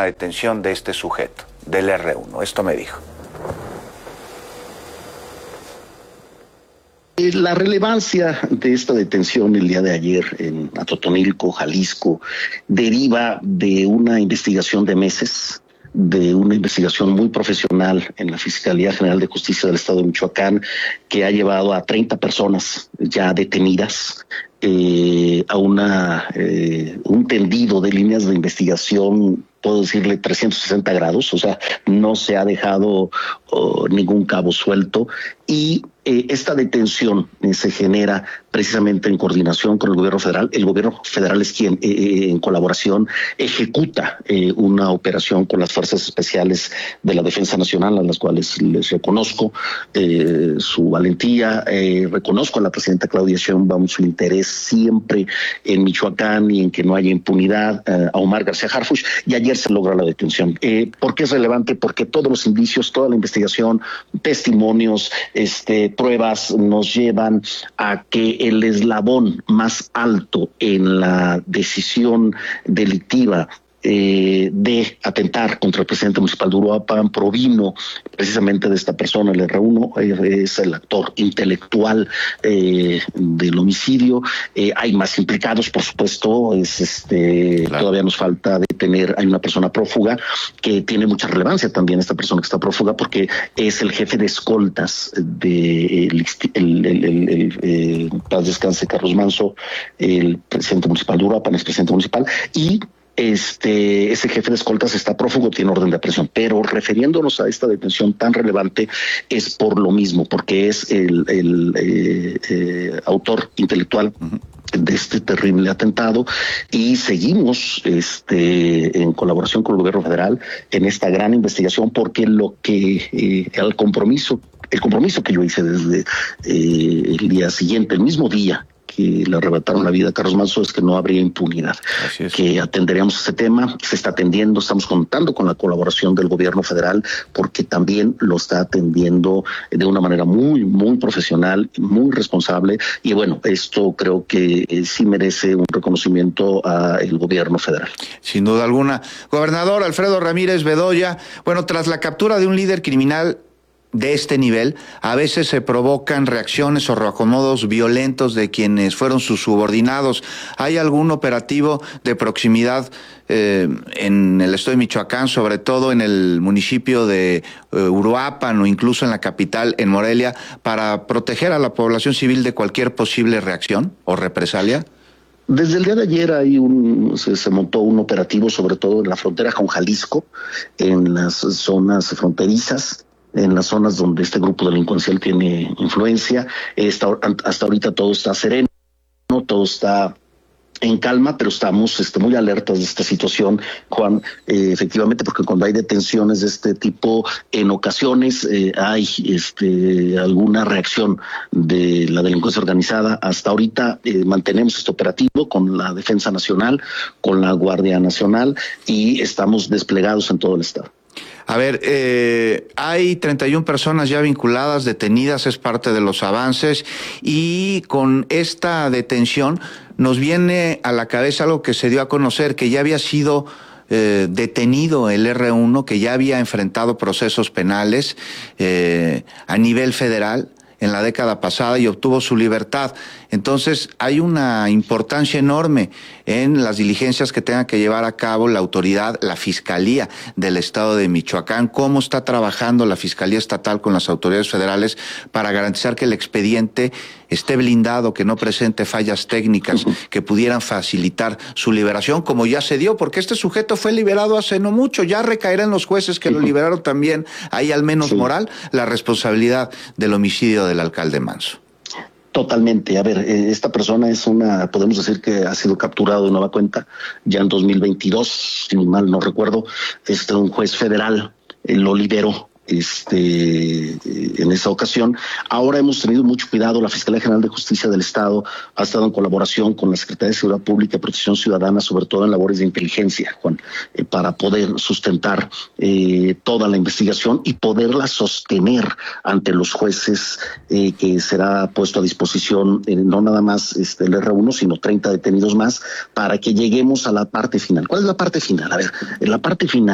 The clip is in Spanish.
la detención de este sujeto, del R1. Esto me dijo. La relevancia de esta detención el día de ayer en Atotonilco, Jalisco, deriva de una investigación de meses, de una investigación muy profesional en la Fiscalía General de Justicia del Estado de Michoacán, que ha llevado a 30 personas ya detenidas, a un tendido de líneas de investigación, puedo decirle 360 grados, o sea, no se ha dejado ningún cabo suelto, y esta detención se genera precisamente en coordinación con el gobierno federal. El gobierno federal es quien, en colaboración, ejecuta una operación con las fuerzas especiales de la Defensa Nacional, a las cuales les reconozco su valentía. Reconozco a la presidenta Claudia Sheinbaum su interés siempre en Michoacán y en que no haya impunidad, a Omar García Harfuch, y ayer se logra la detención. ¿Por qué es relevante? Porque todos los indicios, toda la investigación, testimonios, pruebas nos llevan a que el eslabón más alto en la decisión delictiva de atentar contra el presidente municipal de Uruapan provino precisamente de esta persona, el R1, es el actor intelectual del homicidio. Hay más implicados, por supuesto, claro. Todavía nos falta detener, hay una persona prófuga que tiene mucha relevancia también, esta persona que está prófuga, porque es el jefe de escoltas de paz descanse Carlos Manso, el presidente municipal de Uruapan, es presidente municipal, y ese jefe de escoltas está prófugo, tiene orden de aprehensión, pero refiriéndonos a esta detención tan relevante es por lo mismo, porque es el autor intelectual de este terrible atentado, y seguimos en colaboración con el gobierno federal en esta gran investigación, porque el compromiso que yo hice desde el día siguiente, el mismo día que le arrebataron la vida a Carlos Manso, es que no habría impunidad, que atenderíamos ese tema. Se está atendiendo, estamos contando con la colaboración del gobierno federal, porque también lo está atendiendo de una manera muy, muy profesional, muy responsable, y bueno, esto creo que sí merece un reconocimiento al gobierno federal. Sin duda alguna. Gobernador Alfredo Ramírez Bedoya, bueno, tras la captura de un líder criminal de este nivel, a veces se provocan reacciones o reacomodos violentos de quienes fueron sus subordinados. ¿Hay algún operativo de proximidad en el estado de Michoacán, sobre todo en el municipio de Uruapan o incluso en la capital, en Morelia, para proteger a la población civil de cualquier posible reacción o represalia? Desde el día de ayer se montó un operativo, sobre todo en la frontera con Jalisco, en las zonas fronterizas, en las zonas donde este grupo delincuencial tiene influencia. Hasta ahorita todo está sereno, todo está en calma, pero estamos muy alertas de esta situación, Juan, efectivamente, porque cuando hay detenciones de este tipo, en ocasiones hay alguna reacción de la delincuencia organizada. Hasta ahorita mantenemos este operativo con la Defensa Nacional, con la Guardia Nacional, y estamos desplegados en todo el estado. A ver, hay 31 personas ya vinculadas, detenidas, es parte de los avances, y con esta detención nos viene a la cabeza algo que se dio a conocer, que ya había sido detenido el R1, que ya había enfrentado procesos penales a nivel federal en la década pasada y obtuvo su libertad. Entonces hay una importancia enorme en las diligencias que tenga que llevar a cabo la autoridad, la Fiscalía del Estado de Michoacán. ¿Cómo está trabajando la Fiscalía Estatal con las autoridades federales para garantizar que el expediente esté blindado, que no presente fallas técnicas que pudieran facilitar su liberación, como ya se dio? Porque este sujeto fue liberado hace no mucho, ya recaerá en los jueces que lo liberaron también, hay al menos moral, la responsabilidad del homicidio del alcalde Manso. Totalmente. A ver, esta persona podemos decir que ha sido capturado de nueva cuenta ya en 2022, si mal no recuerdo. Un juez federal lo liberó en esa ocasión. Ahora hemos tenido mucho cuidado. La Fiscalía General de Justicia del Estado ha estado en colaboración con la Secretaría de Seguridad Pública y Protección Ciudadana, sobre todo en labores de inteligencia, Juan, para poder sustentar toda la investigación y poderla sostener ante los jueces, que será puesto a disposición no nada más el R1, sino 30 detenidos más, para que lleguemos a la parte final. ¿Cuál es la parte final? A ver, en la parte final